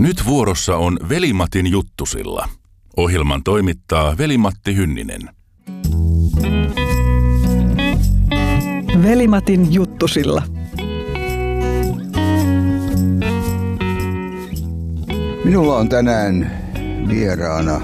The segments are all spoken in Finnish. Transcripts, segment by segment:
Nyt vuorossa on Veli-Matin juttusilla. Ohjelman toimittaa Veli-Matti Hynninen. Veli-Matin juttusilla. Minulla on tänään vieraana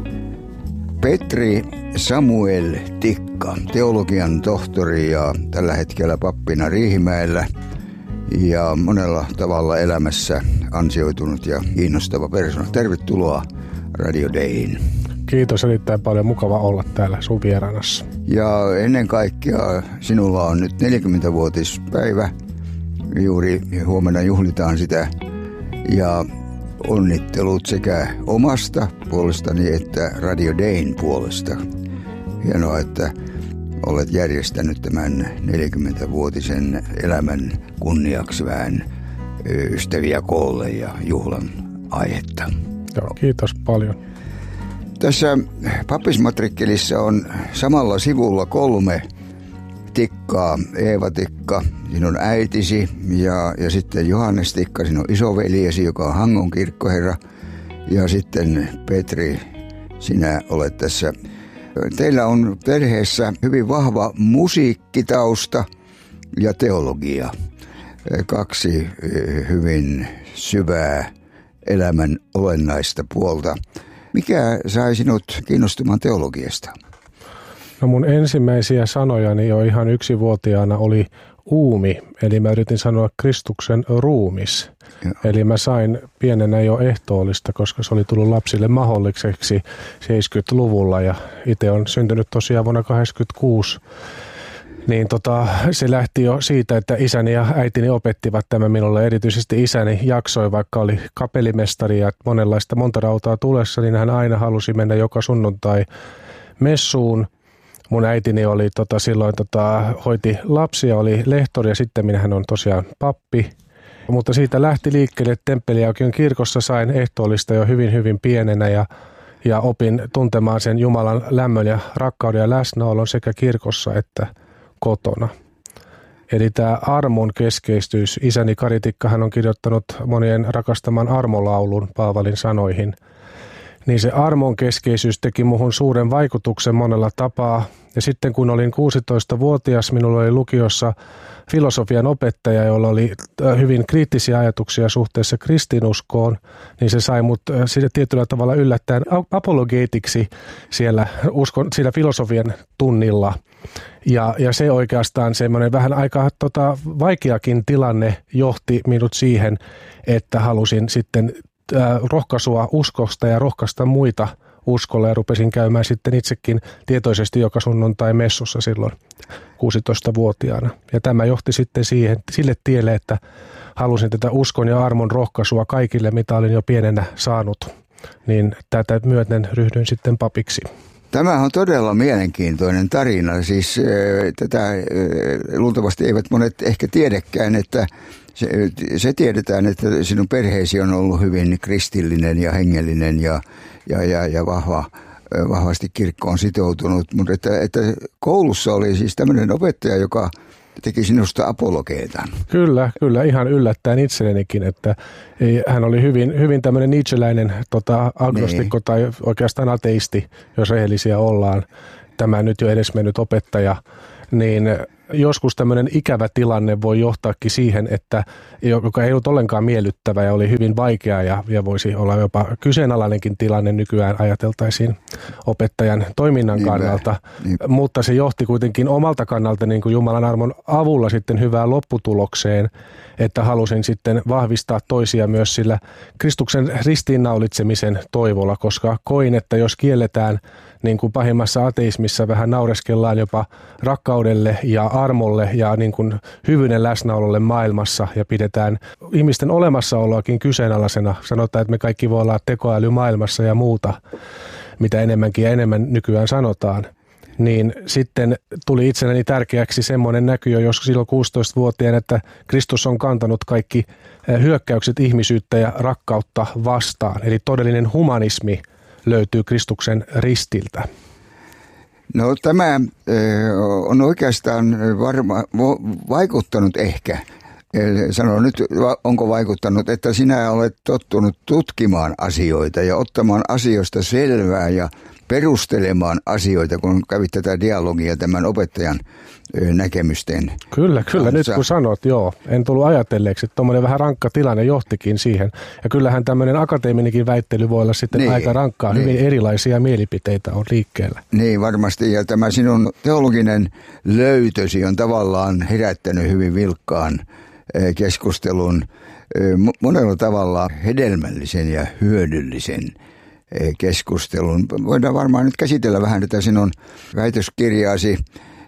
Petri Samuel Tikka, teologian tohtori ja tällä hetkellä pappina Riihimäellä ja monella tavalla elämässä ansioitunut ja kiinnostava persona. Tervetuloa Radio Dayhin. Kiitos erittäin paljon, mukava olla täällä sun vieraanassa. Ja ennen kaikkea sinulla on nyt 40-vuotispäivä, juuri huomenna juhlitaan sitä ja onnittelut sekä omasta puolestani että Radio Dayn puolesta. Hienoa, että olet järjestänyt tämän 40-vuotisen elämän kunniaksi vähän ystäviä koolle ja juhlan aihetta. Joo, kiitos paljon. Tässä pappismatrikkelissa on samalla sivulla 3 Tikkaa. Eeva Tikka, sinun äitisi, ja sitten Johannes Tikka, sinun isoveljesi, joka on Hangon kirkkoherra. Ja sitten Petri, sinä olet tässä. Teillä on perheessä hyvin vahva musiikkitausta ja teologia. 2 hyvin syvää elämän olennaista puolta. Mikä sai sinut kiinnostumaan teologiasta? No mun ensimmäisiä sanojani jo ihan 1-vuotiaana oli uumi, eli mä yritin sanoa Kristuksen ruumis. Ja. Eli mä sain pienenä jo ehtoollista, koska se oli tullut lapsille mahdolliseksi 70-luvulla ja itse on syntynyt tosiaan vuonna 1986. Niin se lähti jo siitä, että isäni ja äitini opettivat tämän minulle. Erityisesti isäni jaksoi, vaikka oli kapellimestari ja monta rautaa tulessa, niin hän aina halusi mennä joka sunnuntai messuun. Mun äitini oli silloin hoiti lapsia, oli lehtori ja sitten hän on tosiaan pappi. Mutta siitä lähti liikkeelle, että Temppeliaukion kirkossa sain ehtoollista jo hyvin, hyvin pienenä ja opin tuntemaan sen Jumalan lämmön ja rakkauden ja läsnäolon sekä kirkossa että kotona. Eli tämä armon keskeisyys, isäni Kari Tikka, hän on kirjoittanut monien rakastaman armolaulun Paavalin sanoihin, niin se armon keskeisyys teki muhun suuren vaikutuksen monella tapaa. Ja sitten kun olin 16-vuotias, minulla oli lukiossa filosofian opettaja, jolla oli hyvin kriittisiä ajatuksia suhteessa kristinuskoon, niin se sai mut tietyllä tavalla yllättäen apologeetiksi siellä filosofian tunnilla. Ja se oikeastaan semmoinen vähän aika vaikeakin tilanne johti minut siihen, että halusin sitten rohkaisua uskosta ja rohkaista muita uskolla ja rupesin käymään sitten itsekin tietoisesti joka sunnuntai messussa silloin 16-vuotiaana. Ja tämä johti sitten sille tielle, että halusin tätä uskon ja armon rohkaisua kaikille, mitä olin jo pienenä saanut. Niin tätä myöten ryhdyin sitten papiksi. Tämä on todella mielenkiintoinen tarina. Siis tätä luultavasti eivät monet ehkä tiedäkään, että se tiedetään, että sinun perheesi on ollut hyvin kristillinen ja hengellinen ja vahvasti kirkkoon sitoutunut, mutta että koulussa oli siis tämmöinen opettaja, joka teki sinusta apologeetan. Kyllä, ihan yllättäen itsellenikin, että hän oli hyvin tämmöinen nietzscheläinen agnostikko tai oikeastaan ateisti, jos rehellisiä ollaan. Tämä nyt jo edesmennyt opettaja, niin joskus tämmöinen ikävä tilanne voi johtaakin siihen, että joka ei ollut ollenkaan miellyttävä ja oli hyvin vaikea ja voisi olla jopa kyseenalainenkin tilanne nykyään ajateltaisiin opettajan toiminnan kannalta. Mutta se johti kuitenkin omalta kannalta niin kuin Jumalan armon avulla sitten hyvään lopputulokseen, että halusin sitten vahvistaa toisia myös sillä Kristuksen ristiinnaulitsemisen toivolla, koska koin, että jos kielletään niin kuin pahimmassa ateismissa vähän naureskellaan jopa rakkaudelle ja armolle ja niin kuin hyvyyden läsnäololle maailmassa ja pidetään ihmisten olemassaoloakin kyseenalaisena. Sanotaan, että me kaikki voi olla tekoäly maailmassa ja muuta, mitä enemmänkin ja enemmän nykyään sanotaan. Niin sitten tuli itselleni tärkeäksi semmoinen näky jo joskus silloin 16-vuotiaana, että Kristus on kantanut kaikki hyökkäykset ihmisyyttä ja rakkautta vastaan. Eli todellinen humanismi löytyy Kristuksen ristiltä. No tämä on oikeastaan vaikuttanut ehkä Sano nyt, onko vaikuttanut, että sinä olet tottunut tutkimaan asioita ja ottamaan asioista selvää ja perustelemaan asioita, kun kävit tätä dialogia tämän opettajan näkemysten. Kyllä, nyt kun sanot, joo. En tullut ajatelleeksi, että tuommoinen vähän rankka tilanne johtikin siihen. Ja kyllähän tämmöinen akateeminenkin väittely voi olla sitten aika rankkaa. Hyvin erilaisia mielipiteitä on liikkeellä. Niin, varmasti. Ja tämä sinun teologinen löytösi on tavallaan herättänyt hyvin vilkkaan keskustelun, monella tavalla hedelmällisen ja hyödyllisen keskustelun. Voidaan varmaan nyt käsitellä vähän tätä sinun väitöskirjaasi,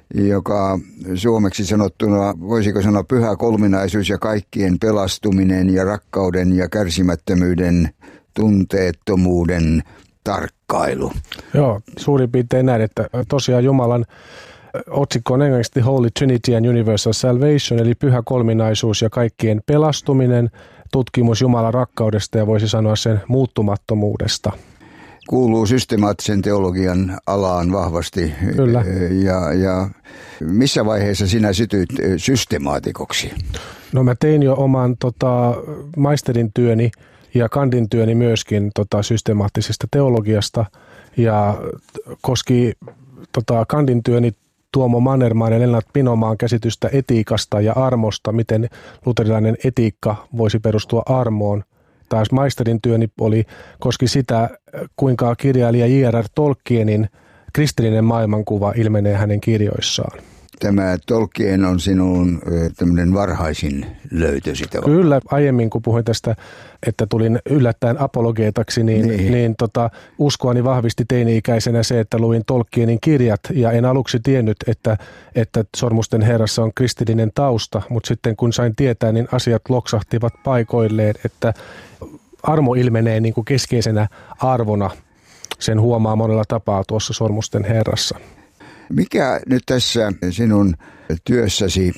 joka suomeksi sanottuna, voisiko sanoa, pyhä kolminaisuus ja kaikkien pelastuminen ja rakkauden ja kärsimättömyyden, tunteettomuuden tarkkailu. Joo, suurin piirtein näin, että tosiaan Jumalan otsikko on englanniksi Holy Trinity and Universal Salvation, eli pyhä kolminaisuus ja kaikkien pelastuminen, tutkimus Jumalan rakkaudesta ja voisi sanoa sen muuttumattomuudesta. Kuuluu systemaattisen teologian alaan vahvasti. Kyllä. Ja missä vaiheessa sinä sytyit systemaatikoksi? No mä tein jo oman maisterin työni ja kandin työni myöskin systemaattisesta teologiasta ja koski kandin työni Tuomo Mannermaan ja Lennart Pinomaan käsitystä etiikasta ja armosta, miten luterilainen etiikka voisi perustua armoon. Taas maisterin työni koski sitä, kuinka kirjailija J.R.R. Tolkienin kristillinen maailmankuva ilmenee hänen kirjoissaan. Tämä Tolkien on sinun tämmöinen varhaisin löytösi. Kyllä, aiemmin kun puhuin tästä, että tulin yllättäen apologeetaksi, niin uskoani vahvisti teini-ikäisenä se, että luin Tolkienin kirjat ja en aluksi tiennyt, että Sormusten herrassa on kristillinen tausta, mutta sitten kun sain tietää, niin asiat loksahtivat paikoilleen, että armo ilmenee niin kuin keskeisenä arvona. Sen huomaa monella tapaa tuossa Sormusten herrassa. Mikä nyt tässä sinun työssäsi,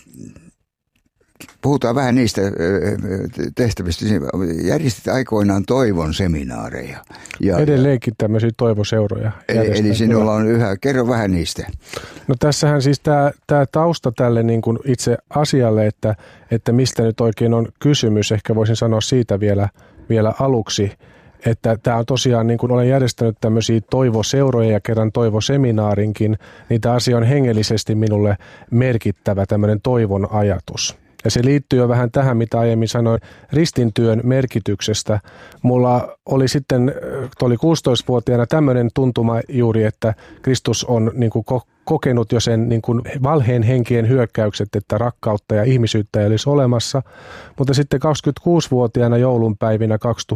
puhutaan vähän niistä tehtävistä, järjestit aikoinaan toivon seminaareja. Edelleenkin tämmöisiä toivoseuroja. Eli sinulla on yhä, kerro vähän niistä. No tässähän siis tämä tausta tälle niin kuin itse asialle, että mistä nyt oikein on kysymys, ehkä voisin sanoa siitä vielä aluksi. Että tämä on tosiaan, niin kuin olen järjestänyt tämmöisiä toivoseuroja ja kerran toivoseminaarinkin, niin tämä asia on hengellisesti minulle merkittävä tämmöinen toivon ajatus. Ja se liittyy jo vähän tähän, mitä aiemmin sanoin, ristintyön merkityksestä. Mulla oli sitten, oli 16-vuotiaana tämmöinen tuntuma juuri, että Kristus on niin kuin kokenut jo sen niin kuin valheen henkien hyökkäykset, että rakkautta ja ihmisyyttä ei olisi olemassa. Mutta sitten 26-vuotiaana joulunpäivinä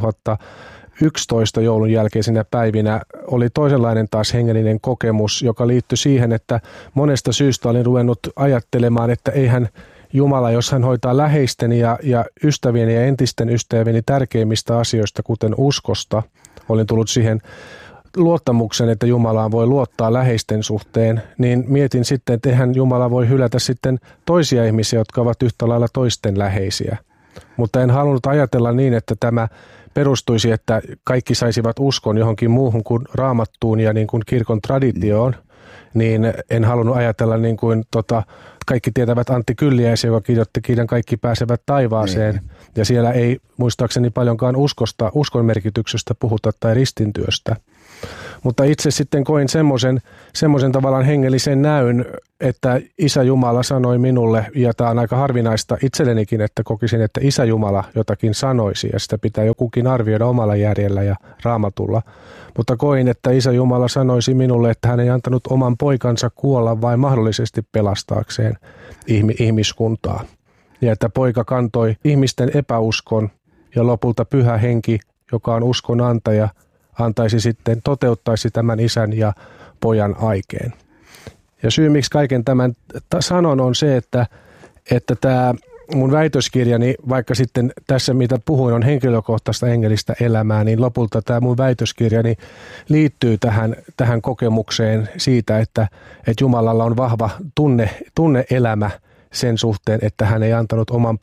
2011 joulun jälkeisinä päivinä oli toisenlainen taas hengellinen kokemus, joka liittyi siihen, että monesta syystä olin ruvennut ajattelemaan, että eihän Jumala, jos hän hoitaa läheisteni ja ystävieni ja entisten ystävieni tärkeimmistä asioista, kuten uskosta, olin tullut siihen luottamuksen, että Jumalaan voi luottaa läheisten suhteen, niin mietin sitten, että eihän Jumala voi hylätä sitten toisia ihmisiä, jotka ovat yhtä lailla toisten läheisiä. Mutta en halunnut ajatella niin, että tämä perustuisi, että kaikki saisivat uskon johonkin muuhun kuin Raamattuun ja niin kuin kirkon traditioon, niin en halunnut ajatella niin kuin kaikki tietävät Antti Kylliäisen, joka kirjoitti kirjan Kaikki pääsevät taivaaseen. Ja siellä ei muistaakseni paljonkaan uskon merkityksestä puhuta tai ristintyöstä. Mutta itse sitten koin semmoisen tavallaan hengellisen näyn, että Isä Jumala sanoi minulle, ja tämä on aika harvinaista itsellenikin, että kokisin, että Isä Jumala jotakin sanoisi, ja sitä pitää jokukin arvioida omalla järjellä ja Raamatulla. Mutta koin, että Isä Jumala sanoisi minulle, että hän ei antanut oman poikansa kuolla vain mahdollisesti pelastaakseen ihmiskuntaa. Ja että poika kantoi ihmisten epäuskon, ja lopulta Pyhä Henki, joka on uskon antaja, toteuttaisi tämän isän ja pojan aikeen. Ja syy, miksi kaiken tämän sanon, on se, että tämä mun väitöskirjani, vaikka sitten tässä mitä puhuin on henkilökohtaista hengellistä elämää, niin lopulta tämä mun väitöskirjani liittyy tähän kokemukseen siitä, että Jumalalla on vahva tunne-elämä sen suhteen, että hän ei antanut oman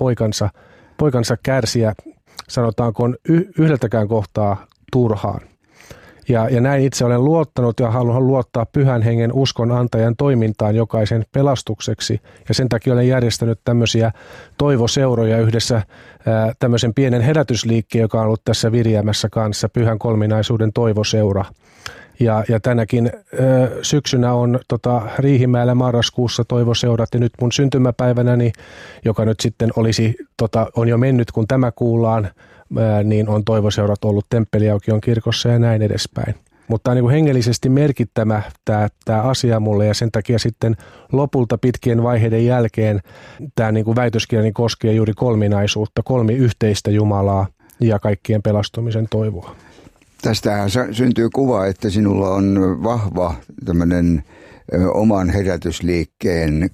poikansa kärsiä, sanotaanko yhdeltäkään kohtaa turhaan. Ja näin itse olen luottanut ja haluan luottaa Pyhän Hengen uskon antajan toimintaan jokaisen pelastukseksi. Ja sen takia olen järjestänyt tämmöisiä toivoseuroja yhdessä tämmöisen pienen herätysliikkeen, joka on ollut tässä Viriämässä kanssa, Pyhän Kolminaisuuden toivoseura. Ja tänäkin syksynä on Riihimäellä marraskuussa toivoseurat ja nyt mun syntymäpäivänäni, joka nyt sitten on jo mennyt kun tämä kuullaan, niin on toivoseurat ollut Temppeliaukion kirkossa ja näin edespäin. Mutta tämä on niin kuin hengellisesti merkittävä tämä asia mulle ja sen takia sitten lopulta pitkien vaiheiden jälkeen tämä niin kuin väitöskirjani koskee juuri kolminaisuutta, yhteistä Jumalaa ja kaikkien pelastumisen toivoa. Tästähän syntyy kuva, että sinulla on vahva tämmöinen oman herätysliikkeen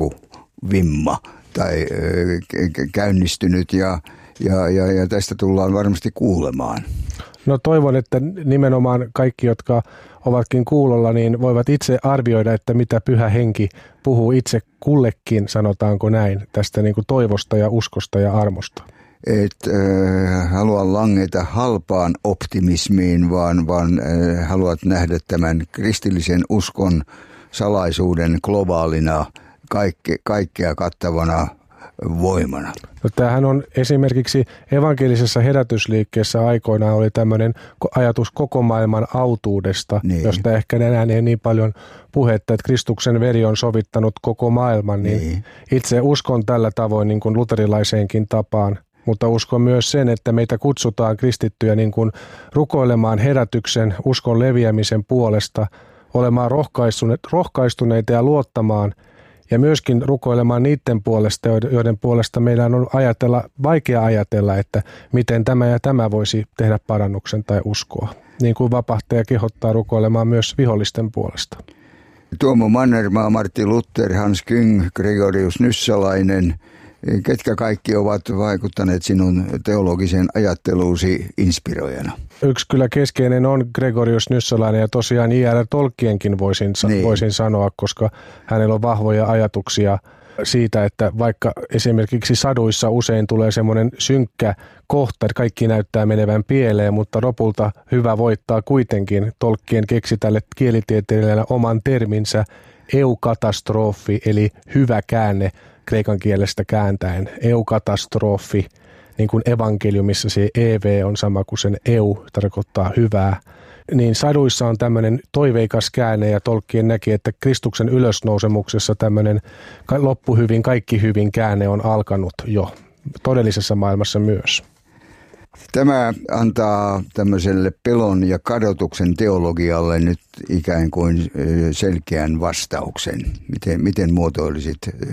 kasvuvimma tai käynnistynyt ja tästä tullaan varmasti kuulemaan. No toivon, että nimenomaan kaikki, jotka ovatkin kuulolla, niin voivat itse arvioida, että mitä Pyhä Henki puhuu itse kullekin, sanotaanko näin, tästä niin kuin toivosta ja uskosta ja armosta. Et halua langeta halpaan optimismiin, vaan haluat nähdä tämän kristillisen uskon salaisuuden globaalina, kaikkea kattavana voimana. No, tämähän on esimerkiksi evankelisessa herätysliikkeessä aikoinaan oli tämmöinen ajatus koko maailman autuudesta, niin, josta ehkä enää ei niin paljon puhetta, että Kristuksen veri on sovittanut koko maailman. Niin itse uskon tällä tavoin niin kuin luterilaiseenkin tapaan. Mutta uskon myös sen, että meitä kutsutaan kristittyjä niin kuin rukoilemaan herätyksen, uskon leviämisen puolesta, olemaan rohkaistuneita ja luottamaan ja myöskin rukoilemaan niiden puolesta, joiden puolesta meidän on vaikea ajatella, että miten tämä ja tämä voisi tehdä parannuksen tai uskoa. Niin kuin vapahtaja kehottaa rukoilemaan myös vihollisten puolesta. Tuomo Mannermaa, Martin Luther, Hans Küng, Gregorius Nyssalainen, ketkä kaikki ovat vaikuttaneet sinun teologisen ajatteluusi inspiroijana? Yksi kyllä keskeinen on Gregorius Nyssalainen ja tosiaan J.R. Tolkienkin voisin sanoa, koska hänellä on vahvoja ajatuksia siitä, että vaikka esimerkiksi saduissa usein tulee semmoinen synkkä kohta, että kaikki näyttää menevän pieleen, mutta lopulta hyvä voittaa kuitenkin. Tolkien keksi tälle kielitieteilijälle oman terminsä eukatastrofi, eli hyvä käänne kreikan kielestä kääntäen. Eukatastrofi, niin kuin evankeliumissa se EV on sama kuin sen eu, tarkoittaa hyvää. Niin saduissa on tämmöinen toiveikas käänne ja Tolkien näki, että Kristuksen ylösnousemuksessa tämmöinen loppu hyvin, kaikki hyvin käänne on alkanut jo todellisessa maailmassa myös. Tämä antaa tämmöiselle pelon ja kadotuksen teologialle nyt ikään kuin selkeän vastauksen. Miten muotoilisit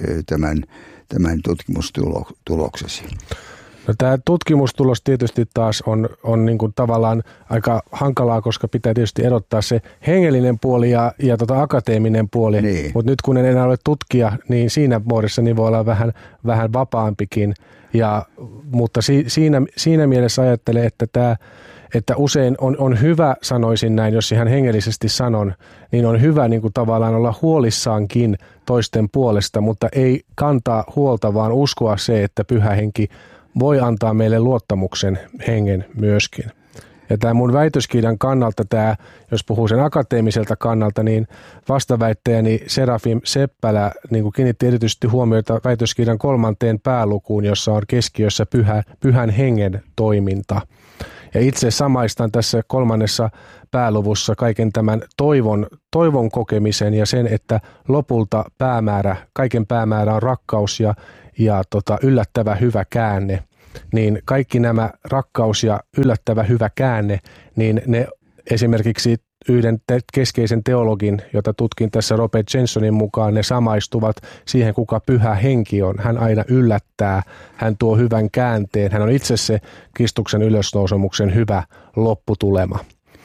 tämän tutkimustuloksesi? No, tämä tutkimustulos tietysti taas on niin kuin tavallaan aika hankalaa, koska pitää tietysti erottaa se hengellinen puoli ja akateeminen puoli. Niin. Mutta nyt kun en enää ole tutkija, niin siinä muodossa niin voi olla vähän vapaampikin. Mutta siinä mielessä ajattelen, että usein on hyvä, sanoisin näin, jos ihan hengellisesti sanon, niin on hyvä niin kuin tavallaan olla huolissaankin toisten puolesta, mutta ei kantaa huolta, vaan uskoa se, että Pyhä Henki voi antaa meille luottamuksen hengen myöskin. Ja tämä mun väitöskirjan kannalta, jos puhuu sen akateemiselta kannalta, niin vastaväittäjäni Serafim Seppälä niin kuin kiinnitti erityisesti huomiota väitöskirjan 3. päälukuun, jossa on keskiössä pyhän hengen toiminta. Ja itse samaistan tässä 3. pääluvussa kaiken tämän toivon kokemisen ja sen, että lopulta kaiken päämäärä on rakkaus ja yllättävä hyvä käänne. Niin kaikki nämä rakkaus ja yllättävä hyvä käänne, niin ne esimerkiksi yhden keskeisen teologin, jota tutkin tässä Robert Jensonin mukaan, ne samaistuvat siihen, kuka Pyhä Henki on. Hän aina yllättää, hän tuo hyvän käänteen, hän on itse se Kristuksen ylösnousemuksen hyvä lopputulema.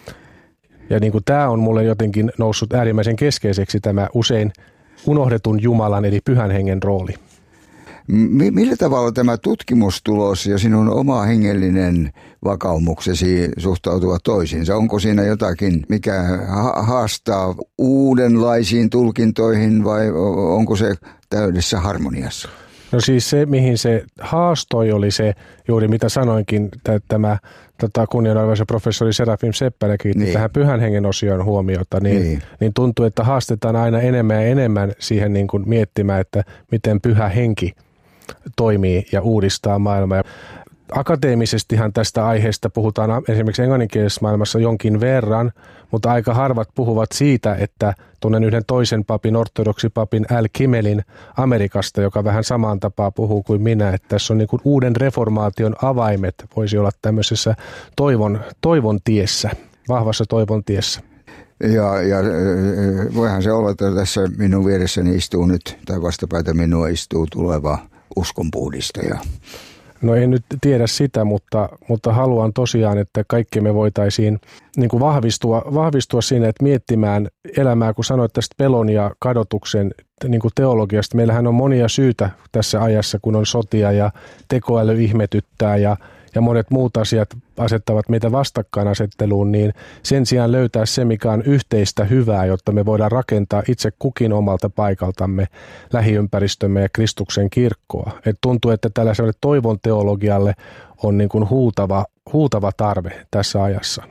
Ja niin kuin tämä on mulle jotenkin noussut äärimmäisen keskeiseksi tämä usein unohdetun Jumalan eli Pyhän Hengen rooli. Millä tavalla tämä tutkimustulos ja sinun oma hengellinen vakaumuksesi suhtautuvat toisiinsa? Onko siinä jotakin, mikä haastaa uudenlaisiin tulkintoihin vai onko se täydessä harmoniassa? No siis se, mihin se haastoi, oli se juuri mitä sanoinkin, tämä kunnianarvoisa professori Serafim Seppälä kiinnitti tähän pyhän hengen osioon huomiota, niin tuntuu, että haastetaan aina enemmän ja enemmän siihen niin kuin miettimään, että miten pyhä henki toimii ja uudistaa maailmaa. Akateemisestihan tästä aiheesta puhutaan esimerkiksi englanninkielisessä maailmassa jonkin verran, mutta aika harvat puhuvat siitä, että tunnen yhden toisen papin, ortodoksipapin Al Kimelin Amerikasta, joka vähän samaan tapaan puhuu kuin minä, että tässä on niin kuin uuden reformaation avaimet, voisi olla tämmöisessä toivon tiessä, vahvassa toivon tiessä. Ja voihan se olla, että tässä minun vieressäni istuu nyt, tai vastapäätä minua istuu tuleva uskonpuhdistaja. No en nyt tiedä sitä, mutta haluan tosiaan, että kaikki me voitaisiin niin kuin vahvistua siinä, että miettimään elämää, kun sanoit tästä pelon ja kadotuksen niin kuin teologiasta. Meillähän on monia syitä tässä ajassa, kun on sotia ja tekoäly ihmetyttää ja monet muut asiat asettavat meitä vastakkainasetteluun, niin sen sijaan löytää se, mikä on yhteistä hyvää, jotta me voidaan rakentaa itse kukin omalta paikaltamme lähiympäristömme ja Kristuksen kirkkoa. Et tuntuu, että tällaiselle toivon teologialle on niin kuin huutava tarve tässä ajassa.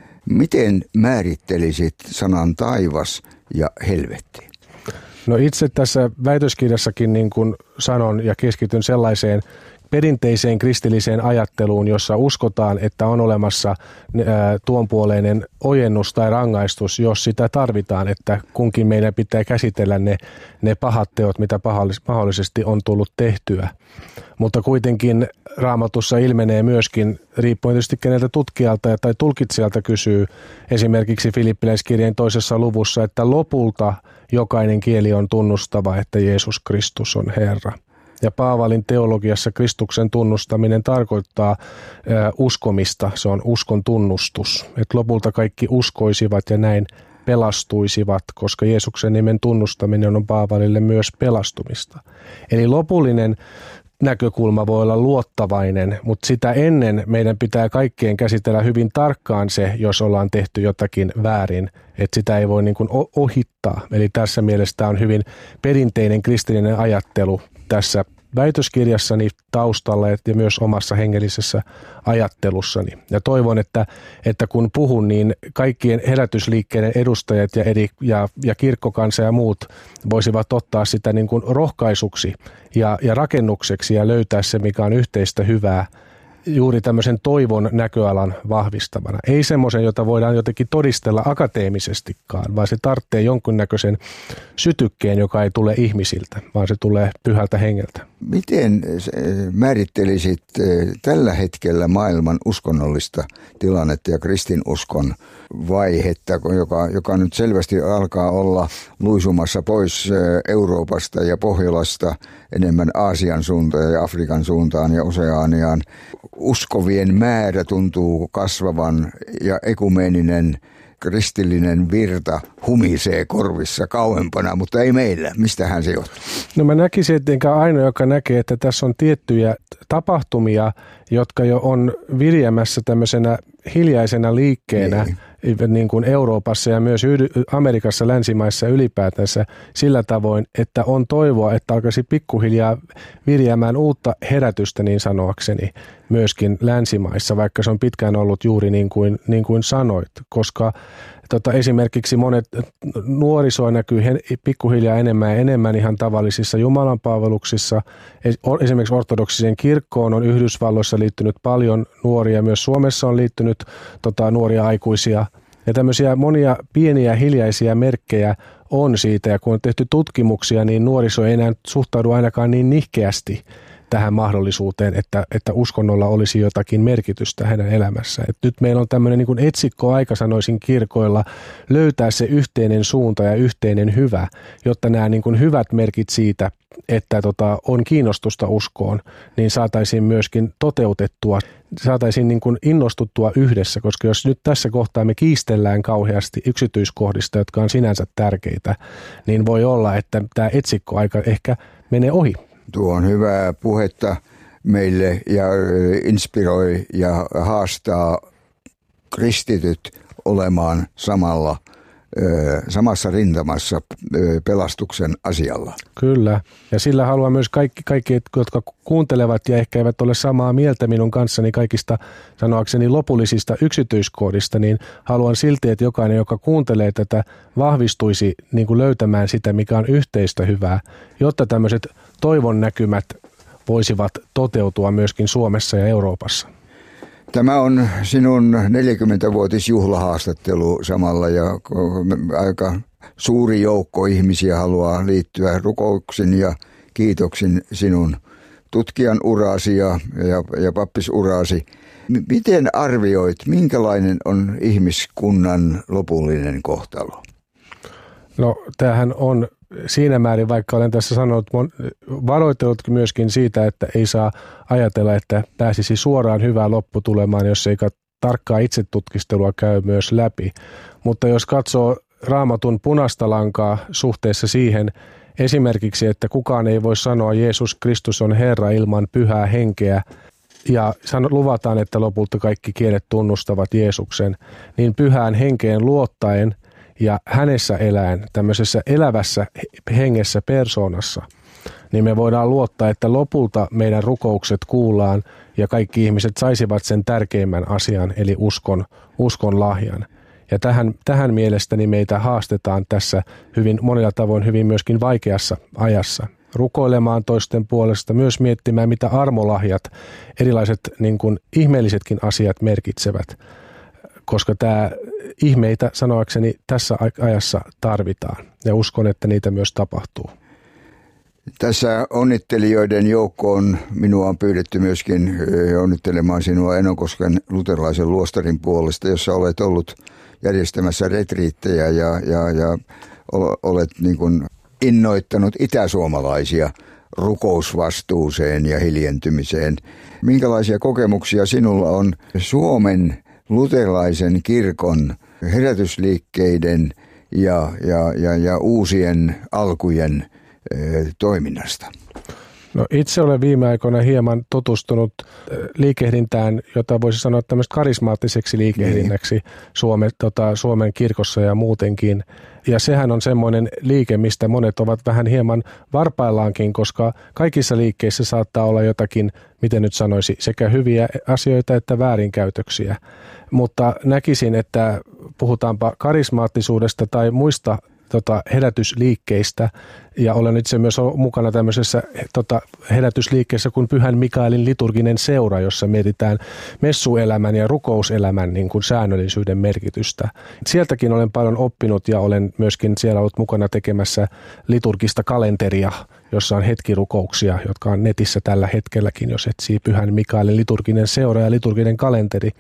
Miten määrittelisit sanan taivas ja helvetti? No itse tässä väitöskirjassakin niin kuin sanon ja keskityn sellaiseen perinteiseen kristilliseen ajatteluun, jossa uskotaan, että on olemassa tuonpuoleinen ojennus tai rangaistus, jos sitä tarvitaan, että kunkin meidän pitää käsitellä ne pahat teot, mitä mahdollisesti on tullut tehtyä. Mutta kuitenkin Raamatussa ilmenee myöskin, riippuen tietysti keneltä tutkijalta tai tulkitsijalta kysyy, esimerkiksi Filippiläiskirjeen 2. luvussa, että lopulta jokainen kieli on tunnustava, että Jeesus Kristus on Herra. Ja Paavalin teologiassa Kristuksen tunnustaminen tarkoittaa uskomista, se on uskon tunnustus. Että lopulta kaikki uskoisivat ja näin pelastuisivat, koska Jeesuksen nimen tunnustaminen on Paavalille myös pelastumista. Eli lopullinen näkökulma voi olla luottavainen, mutta sitä ennen meidän pitää kaikkien käsitellä hyvin tarkkaan se, jos ollaan tehty jotakin väärin, että sitä ei voi niin kuin ohittaa. Eli tässä mielessä on hyvin perinteinen kristillinen ajattelu tässä väitöskirjassani taustalla ja myös omassa hengellisessä ajattelussani. Ja toivon, että kun puhun, niin kaikkien herätysliikkeiden edustajat ja kirkkokansa ja muut voisivat ottaa sitä niin kuin rohkaisuksi ja rakennukseksi ja löytää se, mikä on yhteistä hyvää, juuri tämmöisen toivon näköalan vahvistamana. Ei semmoisen, jota voidaan jotenkin todistella akateemisestikaan, vaan se tarvitsee jonkunnäköisen sytykkeen, joka ei tule ihmisiltä, vaan se tulee pyhältä hengeltä. Miten määrittelisit tällä hetkellä maailman uskonnollista tilannetta ja kristinuskon vaihetta, joka nyt selvästi alkaa olla luisumassa pois Euroopasta ja Pohjolasta enemmän Aasian suuntaan ja Afrikan suuntaan ja Oseaniaan? Uskovien määrä tuntuu kasvavan ja ekumeeninen kristillinen virta humisee korvissa kauempana, mutta ei meillä. Mistähän se johtuu? No mä näkisin, että enkä ainoa, joka näkee, että tässä on tiettyjä tapahtumia, jotka jo on viriämässä tämmöisenä hiljaisena liikkeenä niin kuin Euroopassa ja myös Amerikassa, länsimaissa ylipäätänsä sillä tavoin, että on toivoa, että alkaisi pikkuhiljaa viriämään uutta herätystä niin sanoakseni myöskin länsimaissa, vaikka se on pitkään ollut juuri niin kuin sanoit, koska esimerkiksi monet nuorisoa näkyy pikkuhiljaa enemmän ja enemmän ihan tavallisissa jumalanpalveluksissa. Esimerkiksi ortodoksiseen kirkkoon on Yhdysvalloissa liittynyt paljon nuoria, myös Suomessa on liittynyt nuoria aikuisia. Ja tämmöisiä monia pieniä hiljaisia merkkejä on siitä, ja kun on tehty tutkimuksia, niin nuoriso ei enää suhtaudu ainakaan niin nihkeästi tähän mahdollisuuteen, että uskonnolla olisi jotakin merkitystä hänen elämässään. Et nyt meillä on tämmöinen niin kuin etsikkoaika, sanoisin kirkoilla, löytää se yhteinen suunta ja yhteinen hyvä, jotta nämä niin kuin hyvät merkit siitä, että on kiinnostusta uskoon, niin saataisiin myöskin toteutettua, saataisiin niin kuin innostuttua yhdessä, koska jos nyt tässä kohtaa me kiistellään kauheasti yksityiskohdista, jotka on sinänsä tärkeitä, niin voi olla, että tämä etsikkoaika ehkä menee ohi. Tuo on hyvää puhetta meille ja inspiroi ja haastaa kristityt olemaan samalla samassa rintamassa pelastuksen asialla. Kyllä, ja sillä haluan myös kaikki, jotka kuuntelevat ja ehkä eivät ole samaa mieltä minun kanssani kaikista sanoakseni lopullisista yksityiskohdista, niin haluan silti, että jokainen, joka kuuntelee tätä, vahvistuisi niin kuin löytämään sitä, mikä on yhteistä hyvää, jotta tämmöiset toivon näkymät voisivat toteutua myöskin Suomessa ja Euroopassa. Tämä on sinun 40-vuotisjuhlahaastattelu samalla ja aika suuri joukko ihmisiä haluaa liittyä rukouksin ja kiitoksin sinun tutkijan urasi ja pappisurasi. Miten arvioit, minkälainen on ihmiskunnan lopullinen kohtalo? No tämähän on siinä määrin, vaikka olen tässä sanonut, varoitellut myöskin siitä, että ei saa ajatella, että pääsisi suoraan hyvään lopputulemaan, jos ei tarkkaa itsetutkistelua käy myös läpi. Mutta jos katsoo Raamatun punaista lankaa suhteessa siihen esimerkiksi, että kukaan ei voi sanoa Jeesus Kristus on Herra ilman pyhää henkeä, ja luvataan, että lopulta kaikki kielet tunnustavat Jeesuksen, niin pyhään henkeen luottaen ja hänessä eläen, tämmöisessä elävässä hengessä persoonassa, niin me voidaan luottaa, että lopulta meidän rukoukset kuullaan ja kaikki ihmiset saisivat sen tärkeimmän asian, eli uskon lahjan. Ja tähän mielestäni meitä haastetaan tässä hyvin monilla tavoin hyvin myöskin vaikeassa ajassa. Rukoilemaan toisten puolesta, myös miettimään, mitä armolahjat, erilaiset niin kuin ihmeellisetkin asiat merkitsevät, koska tämä ihmeitä sanoakseni tässä ajassa tarvitaan ja uskon, että niitä myös tapahtuu. Tässä onnittelijoiden joukkoon minua on pyydetty myöskin onnittelemaan sinua Enokosken luterilaisen luostarin puolesta, jossa olet ollut järjestämässä retriittejä ja olet niin kuin innoittanut itäsuomalaisia rukousvastuuseen ja hiljentymiseen. Minkälaisia kokemuksia sinulla on Suomen luterilaisen kirkon herätysliikkeiden ja uusien alkujen toiminnasta? No itse olen viime aikoina hieman tutustunut liikehdintään, jota voisi sanoa tämmöistä karismaattiseksi liikehdinnäksi Suomen kirkossa ja muutenkin. Ja sehän on semmoinen liike, mistä monet ovat vähän hieman varpaillaankin, koska kaikissa liikkeissä saattaa olla jotakin, miten nyt sanoisi, sekä hyviä asioita että väärinkäytöksiä. Mutta näkisin, että puhutaanpa karismaattisuudesta tai muista herätysliikkeistä, ja olen itse myös mukana tämmöisessä herätysliikkeessä kuin Pyhän Mikaelin liturginen seura, jossa mietitään messuelämän ja rukouselämän niin kuin säännöllisyyden merkitystä. Sieltäkin olen paljon oppinut ja olen myöskin siellä ollut mukana tekemässä liturgista kalenteria, jossa on hetkirukouksia, jotka on netissä tällä hetkelläkin, jos etsii Pyhän Mikaelin liturginen seura ja liturginen kalenteri.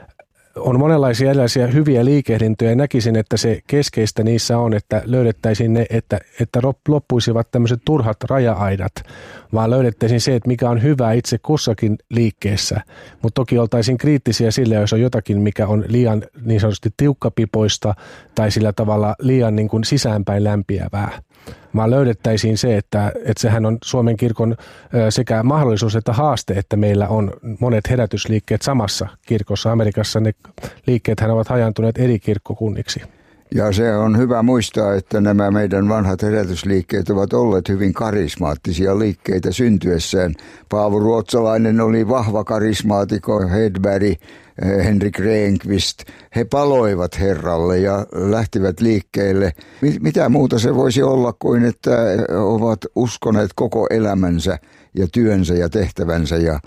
On monenlaisia erilaisia hyviä liikehdintöjä ja näkisin, että se keskeistä niissä on, että löydettäisiin ne, että loppuisivat tämmöiset turhat raja-aidat, vaan löydettäisiin se, että mikä on hyvä itse kussakin liikkeessä. Mutta toki oltaisiin kriittisiä sille, jos on jotakin, mikä on liian niin sanotusti tiukkapipoista tai sillä tavalla liian niin kuin sisäänpäin lämpiävää. Vaan löydettäisiin se, että sehän on Suomen kirkon sekä mahdollisuus että haaste, että meillä on monet herätysliikkeet samassa kirkossa. Amerikassa ne liikkeethän ovat hajantuneet eri kirkkokunniksi. Ja se on hyvä muistaa, että nämä meidän vanhat herätysliikkeet ovat olleet hyvin karismaattisia liikkeitä syntyessään. Paavo Ruotsalainen oli vahva karismaatikko, Hedberg, Henrik Rehnqvist. He paloivat Herralle ja lähtivät liikkeelle. Mitä muuta se voisi olla kuin, että ovat uskoneet koko elämänsä ja työnsä ja tehtävänsä ja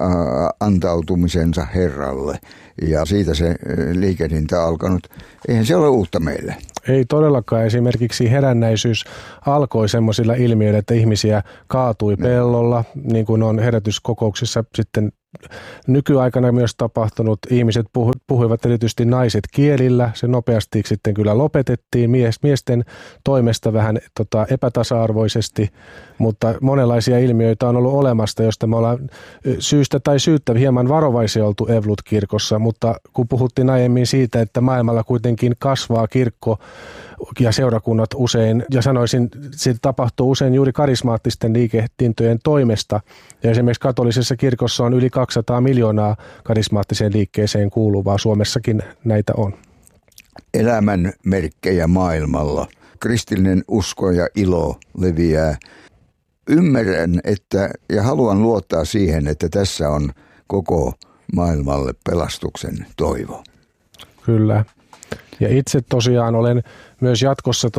antautumisensa Herralle. Ja siitä se liikehdintä alkanut. Eihän se ole uutta meille. Ei todellakaan. Esimerkiksi herännäisyys alkoi semmoisilla ilmiöillä, että ihmisiä kaatui pellolla, niin kuin on herätyskokouksissa sitten nykyaikana myös tapahtunut. Ihmiset puhuivat erityisesti naiset kielillä. Se nopeasti sitten kyllä lopetettiin miesten toimesta vähän epätasa-arvoisesti, mutta monenlaisia ilmiöitä on ollut olemasta, josta me ollaan syystä tai syyttä hieman varovaisia oltu Evolut-kirkossa, mutta kun puhuttiin aiemmin siitä, että maailmalla kuitenkin kasvaa kirkko ja seurakunnat usein, ja sanoisin, se tapahtuu usein juuri karismaattisten liikehdintojen toimesta, ja esimerkiksi katolisessa kirkossa on yli 200 miljoonaa karismaattiseen liikkeeseen kuuluvaa, Suomessakin näitä on. elämän merkkejä maailmalla. Kristillinen usko ja ilo leviää. Ymmärrän, ja haluan luottaa siihen, että tässä on koko maailmalle pelastuksen toivo. Kyllä. Ja itse tosiaan olen myös jatkossa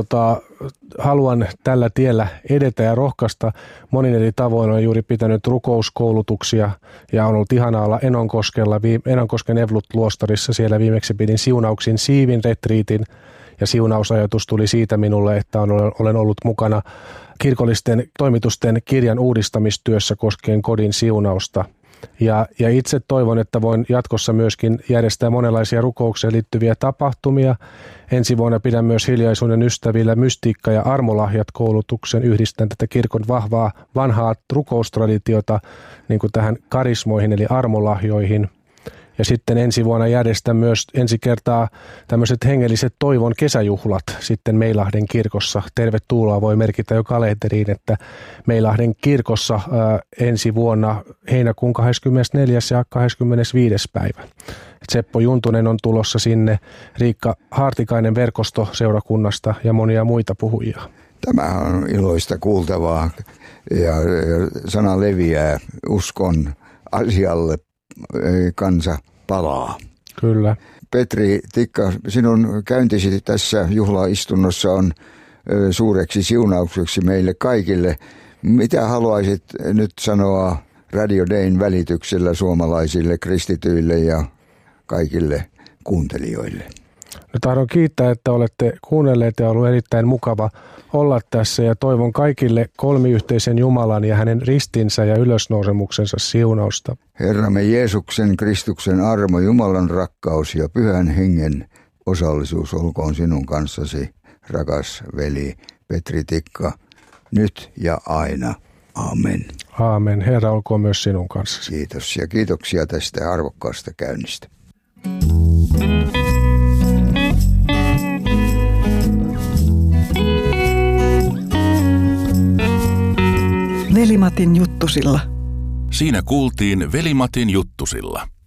haluan tällä tiellä edetä ja rohkaista monin eri tavoin. Olen juuri pitänyt rukouskoulutuksia ja on ollut ihanaa olla Enonkosken Evlut-luostarissa. Siellä viimeksi pidin siunauksin siivin retriitin ja siunausajatus tuli siitä minulle, että olen ollut mukana kirkollisten toimitusten kirjan uudistamistyössä koskien kodin siunausta. Ja itse toivon, että voin jatkossa myöskin järjestää monenlaisia rukoukseen liittyviä tapahtumia. Ensi vuonna pidän myös Hiljaisuuden ystävillä mystiikka- ja armolahjat koulutuksen. Yhdistän tätä kirkon vahvaa vanhaa rukoustraditiota niin kuin tähän karismoihin eli armolahjoihin. Ja sitten ensi vuonna järjestän myös ensi kertaa tämmöiset hengelliset toivon kesäjuhlat sitten Meilahden kirkossa. Tervetuloa voi merkitä jo kalenteriin, että Meilahden kirkossa ensi vuonna heinäkuun 24. ja 25. päivä. Seppo Juntunen on tulossa sinne, Riikka Haartikainen verkostoseurakunnasta ja monia muita puhujia. Tämä on iloista kuultavaa ja sana leviää uskon asialle. Kansa palaa. Kyllä. Petri Tikka, sinun käyntisi tässä juhlaistunnossa on suureksi siunaukseksi meille kaikille. Mitä haluaisit nyt sanoa Radio Dayn välityksellä suomalaisille kristityille ja kaikille kuuntelijoille? Tahdon kiittää, että olette kuunnelleet ja ollut erittäin mukava olla tässä ja toivon kaikille kolmiyhteisen Jumalan ja hänen ristinsä ja ylösnousemuksensa siunausta. Herramme Jeesuksen Kristuksen armo, Jumalan rakkaus ja Pyhän Hengen osallisuus olkoon sinun kanssasi, rakas veli Petri Tikka, nyt ja aina. Amen. Aamen. Herra olkoon myös sinun kanssasi. Kiitos ja kiitoksia tästä arvokkaasta käynnistä. Veli-Matin juttusilla. Siinä kuultiin Veli-Matin juttusilla.